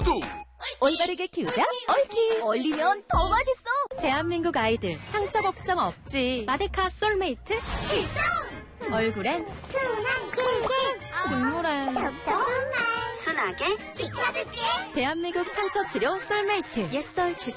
또 올바르게 키우자 옳기. 올리면 더 맛있어. 대한민국 아이들 상처 걱정 없지. 마데카 솔메이트 출동. 얼굴엔 순한 길게 중물엔 똑똑한 말 순하게 지켜줄게. 대한민국 상처 치료 솔메이트 옛설 치솔.